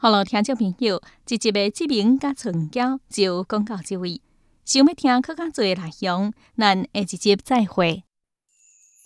好了，听众朋友，这集的志明甲春娇就讲到这位，想要听更加多的内容，咱下一集再会。